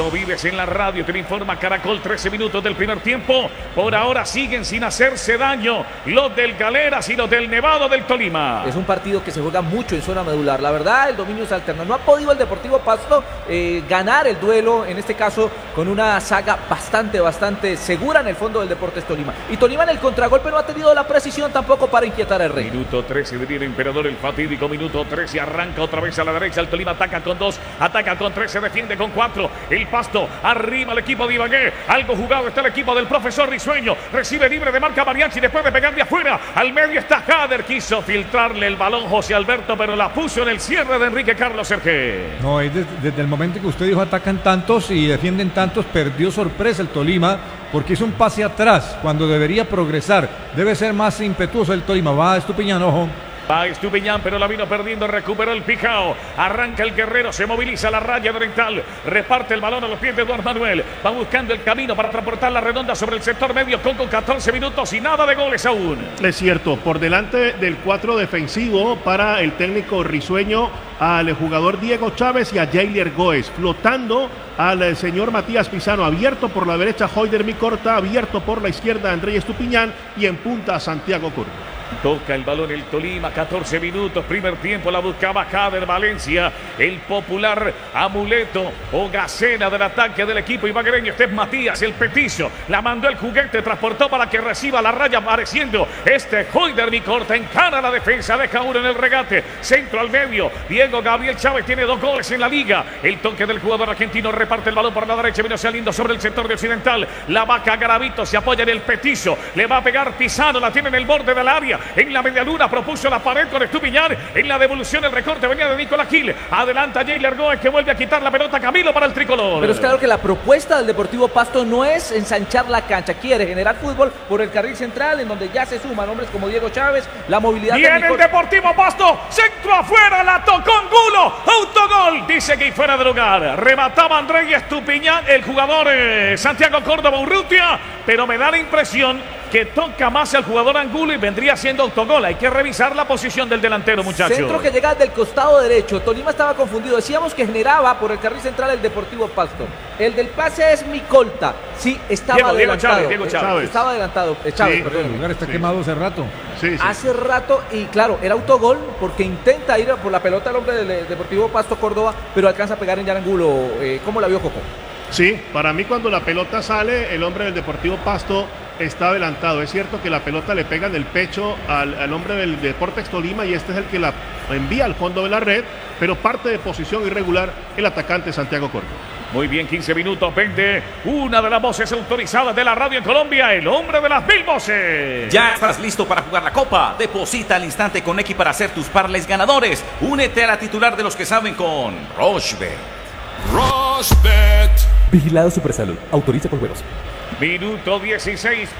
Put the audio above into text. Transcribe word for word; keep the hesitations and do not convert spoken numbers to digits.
lo vives en la radio, te lo informa Caracol. Trece minutos del primer tiempo. Por ahora siguen sin hacerse daño los del Galeras y los del Nevado del Tolima. Es un partido que se juega mucho en zona medular. La verdad, el dominio es alterno. No ha podido el Deportivo Pasto eh, ganar el duelo, en este caso con una saga bastante, bastante segura en el fondo del Deportes Tolima. Y Tolima en el contragolpe no ha tenido la precisión tampoco para inquietar al Rey. Minuto trece, diría el emperador, el fatídico minuto trece. Arranca otra vez a la derecha. El Tolima ataca con dos, ataca con tres, se defiende con cuatro. El Pasto, arriba el equipo de Ibagué. Algo jugado está el equipo del profesor Risueño. Recibe libre de marca Mariachi después de pegar de afuera. Al medio está Jader. Quiso filtrarle el balón José Alberto, pero la puso en el cierre de Enrique Carlos Sergé. No, es desde, desde el momento que usted dijo atacan tantos y defienden tantos, perdió sorpresa el Tolima, porque hizo un pase atrás cuando debería progresar. Debe ser más impetuoso el Tolima. Va Estupiñán, ojo. Va Estupiñán, pero la vino perdiendo, recuperó el Pijao. Arranca el Guerrero, se moviliza a la raya oriental. Reparte el balón a los pies de Eduardo Manuel. Va buscando el camino para transportar la redonda sobre el sector medio con, con catorce minutos y nada de goles aún. Es cierto, por delante del cuatro defensivo para el técnico risueño, al jugador Diego Chávez y a Jailer Goes. Flotando al señor Matías Pizano, abierto por la derecha Hoider Micorta, abierto por la izquierda André Estupiñán y en punta Santiago Curvo. Toca el balón el Tolima, catorce minutos, primer tiempo, la buscaba Jader Valencia, el popular amuleto o gacena del ataque del equipo ibaguereño. Este es Matías, el petizo, la mandó el juguete, transportó para que reciba la raya, apareciendo este Hoider Micorta, encara la defensa, deja uno en el regate, centro al medio, Diego Gabriel Chávez tiene dos goles en la liga, el toque del jugador argentino, reparte el balón por la derecha, vino saliendo sobre el sector de occidental, la vaca Garavito se apoya en el petizo, le va a pegar Pizano, la tiene en el borde del área, en la media luna propuso la pared con Estupiñán. En la devolución el recorte venía de Nicolás Gil. Adelanta Jailer Goes, que vuelve a quitar la pelota Camilo para el tricolor. Pero es claro que la propuesta del Deportivo Pasto no es ensanchar la cancha. Quiere generar fútbol por el carril central, en donde ya se suman hombres como Diego Chávez. La movilidad. Viene el Deportivo Pasto. Centro afuera, la tocó Angulo. Autogol. Dice que fuera de lugar. Remataba André Estupiñán, el jugador eh, Santiago Córdoba Urrutia. Pero me da la impresión que toca más al jugador Angulo y vendría siendo autogol. Hay que revisar la posición del delantero, muchachos. Centro que llega del costado derecho. Tolima estaba confundido. Decíamos que generaba por el carril central el Deportivo Pasto. El del pase es Micolta. Sí, estaba Diego, adelantado. Diego Chávez, Diego Chávez. Estaba adelantado. Eh, Chávez, Sí, perdón. El lugar está Sí. quemado hace rato. Sí, sí. Hace rato, y claro, era autogol porque intenta ir por la pelota el hombre del Deportivo Pasto Córdoba, pero alcanza a pegar en Yarangulo. Eh, ¿Cómo la vio Coco? Sí, para mí cuando la pelota sale, el hombre del Deportivo Pasto está adelantado. Es cierto que la pelota le pega en el pecho al, al hombre del Deportes Tolima y este es el que la envía al fondo de la red, pero parte de posición irregular el atacante Santiago Córdoba. Muy bien, quince minutos, veinte. Una de las voces autorizadas de la radio en Colombia, el hombre de las mil voces. Ya estás listo para jugar la Copa. Deposita al instante con X para hacer tus parlays ganadores. Únete a la titular de los que saben con Rochebet. Rochebet. Vigilado Supersalud. Autoriza con juegos. Minuto dieciséis.